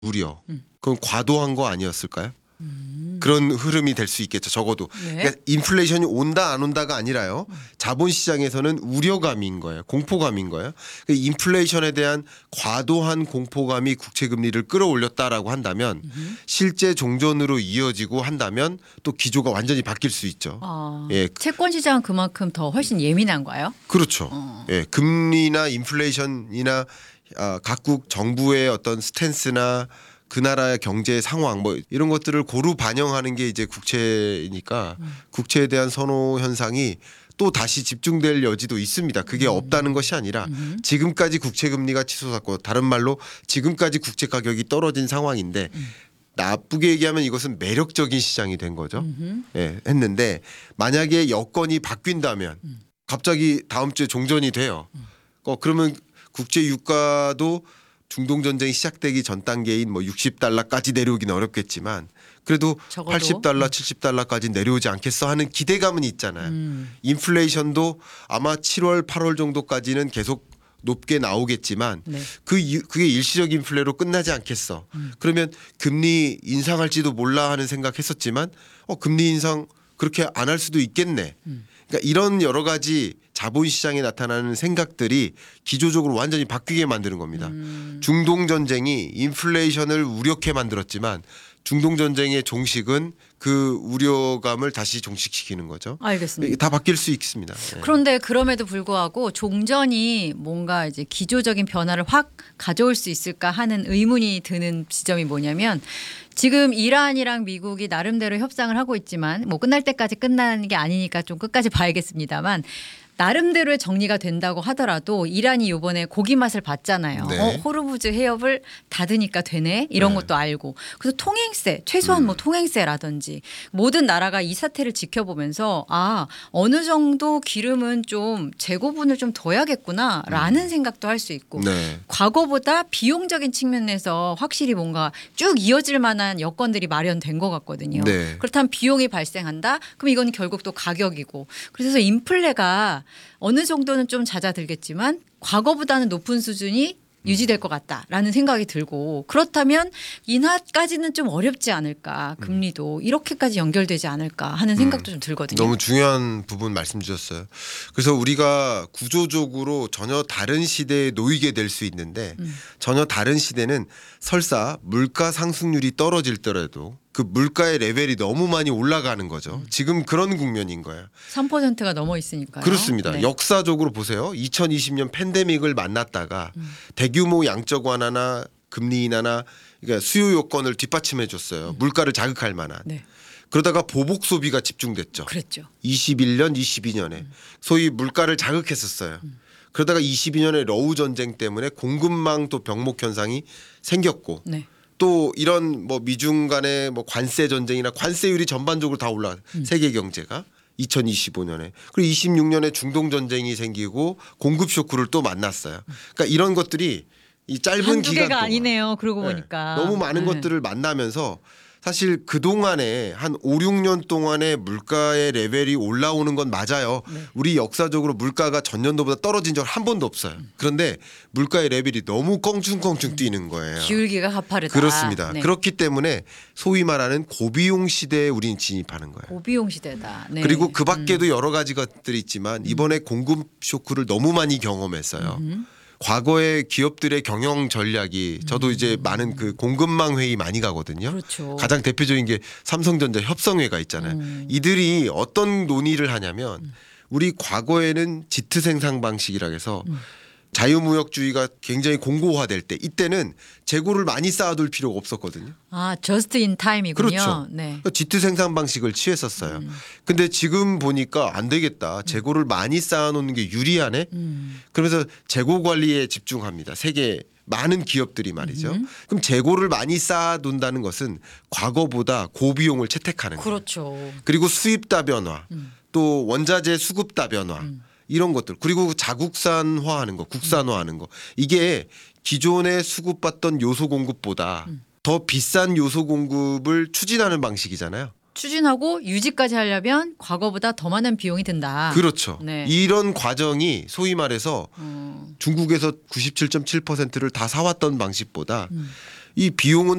우려. 그건 과도한 거 아니었을까요? 그런 흐름이 될 수 있겠죠. 적어도. 네. 그러니까 인플레이션이 온다 안 온다가 아니라요. 자본시장에서는 우려감인 거예요. 공포감인 거예요. 그러니까 인플레이션에 대한 과도한 공포감이 국채금리를 끌어올렸다라고 한다면 실제 종전으로 이어지고 한다면 또 기조가 완전히 바뀔 수 있죠. 예, 채권 시장은 그만큼 더 훨씬 예민한가요? 그렇죠. 예, 금리나 인플레이션이나 각국 정부의 어떤 스탠스나 그 나라의 경제 상황 뭐 이런 것들을 고루 반영하는 게 이제 국채니까 국채에 대한 선호 현상이 또 다시 집중될 여지도 있습니다. 그게 없다는 것이 아니라 지금까지 국채 금리가 치솟았고 다른 말로 지금까지 국채 가격이 떨어진 상황인데 나쁘게 얘기하면 이것은 매력적인 시장이 된 거죠. 예, 했는데 만약에 여건이 바뀐다면 갑자기 다음 주에 종전이 돼요. 그러면 국제 유가도 중동 전쟁이 시작되기 전 단계인 뭐 60달러까지 내려오기는 어렵겠지만 그래도 적어도 80달러, 70달러까지 내려오지 않겠어 하는 기대감은 있잖아요. 인플레이션도 아마 7월, 8월 정도까지는 계속 높게 나오겠지만 네. 그게 일시적 인플레로 끝나지 않겠어. 그러면 금리 인상할지도 몰라 하는 생각했었지만 금리 인상 그렇게 안 할 수도 있겠네. 그러니까 이런 여러 가지 자본시장에 나타나는 생각들이 기조적으로 완전히 바뀌게 만드는 겁니다. 중동 전쟁이 인플레이션을 우려케 만들었지만 중동 전쟁의 종식은 그 우려감을 다시 종식시키는 거죠. 알겠습니다. 다 바뀔 수 있습니다. 네. 그런데 그럼에도 불구하고 종전이 뭔가 이제 기조적인 변화를 확 가져올 수 있을까 하는 의문이 드는 지점이 뭐냐면 지금 이란이랑 미국이 나름대로 협상을 하고 있지만 뭐 끝날 때까지 끝나는 게 아니니까 좀 끝까지 봐야겠습니다만 나름대로의 정리가 된다고 하더라도 이란이 이번에 고기 맛을 봤잖아요. 네. 호르무즈 해협을 닫으니까 되네 이런 것도 알고 그래서 통행세 최소한 뭐 통행세라든지 모든 나라가 이 사태를 지켜보면서 어느 정도 기름은 좀 재고분을 좀 둬야겠구나라는 생각도 할 수 있고 네. 과거보다 비용적인 측면에서 확실히 뭔가 쭉 이어질 만한 여건들이 마련된 것 같거든요. 네. 그렇다면 비용이 발생한다? 그럼 이건 결국 또 가격이고 그래서 인플레가 어느 정도는 좀 잦아들겠지만 과거보다는 높은 수준이 유지될 것 같다라는 생각이 들고 그렇다면 인하까지는 좀 어렵지 않을까 금리도 이렇게까지 연결되지 않을까 하는 생각도 좀 들거든요. 너무 중요한 부분 말씀 주셨어요. 그래서 우리가 구조적으로 전혀 다른 시대에 놓이게 될 수 있는데 전혀 다른 시대는 설사 물가 상승률이 떨어질더라도 그 물가의 레벨이 너무 많이 올라가는 거죠. 지금 그런 국면인 거예요. 3%가 넘어 있으니까요. 그렇습니다. 네. 역사적으로 보세요. 2020년 팬데믹을 만났다가 대규모 양적 완화나 금리 인하나 그러니까 수요 요건을 뒷받침해 줬어요. 물가를 자극할 만한. 네. 그러다가 보복 소비가 집중됐죠. 그랬죠. 21년, 22년에 소위 물가를 자극했었어요. 그러다가 22년에 러우 전쟁 때문에 공급망 또 병목 현상이 생겼고 네. 또 이런 뭐 미중 간의 뭐 관세 전쟁이나 관세율이 전반적으로 다 올라 세계 경제가 2025년에 그리고 26년에 중동 전쟁이 생기고 공급 쇼크를 또 만났어요. 그러니까 이런 것들이 이 짧은 한두 기간 개가 동안 아니네요. 그러고 네, 보니까 너무 많은 네. 것들을 만나면서 사실 그동안에 한 5, 6년 동안에 물가의 레벨이 올라오는 건 맞아요. 네. 우리 역사적으로 물가가 전년도보다 떨어진 적 한 번도 없어요. 그런데 물가의 레벨이 너무 껑충껑충 뛰는 거예요. 기울기가 가파르다. 그렇습니다. 네. 그렇기 때문에 소위 말하는 고비용 시대에 우리는 진입하는 거예요. 고비용 시대다. 네. 그리고 그 밖에도 여러 가지 것들이 있지만 이번에 공급 쇼크를 너무 많이 경험했어요. 과거의 기업들의 경영 전략이 저도 이제 많은 그 공급망 회의 많이 가거든요. 그렇죠. 가장 대표적인 게 삼성전자 협성회가 있잖아요. 이들이 어떤 논의를 하냐면 우리 과거에는 지트 생산 방식이라 해서 자유무역주의가 굉장히 공고화될 때 이때는 재고를 많이 쌓아둘 필요가 없었거든요. 저스트 인 타임이군요. 그렇죠. 네. 지트 생산 방식을 취했었어요. 근데 지금 보니까 안 되겠다. 재고를 많이 쌓아놓는 게 유리하네. 그러면서 재고 관리에 집중합니다. 세계 많은 기업들이 말이죠. 그럼 재고를 많이 쌓아둔다는 것은 과거보다 고비용을 채택하는 거예요. 그렇죠. 그리고 수입 다변화, 또 원자재 수급 다변화 이런 것들 그리고 자국산화하는 거, 국산화하는 거 이게 기존에 수급받던 요소 공급보다 더 비싼 요소 공급을 추진하는 방식이잖아요. 추진하고 유지까지 하려면 과거보다 더 많은 비용이 든다. 그렇죠. 네. 이런 과정이 소위 말해서 중국에서 97.7%를 다 사왔던 방식보다 이 비용은